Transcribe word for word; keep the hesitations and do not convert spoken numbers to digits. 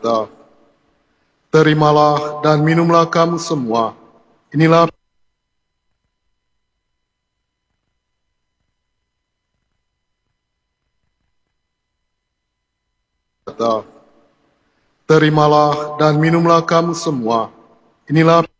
berkata, "Terimalah dan minumlah kamu semua. Inilah berkata, Terimalah dan minumlah kamu semua. Inilah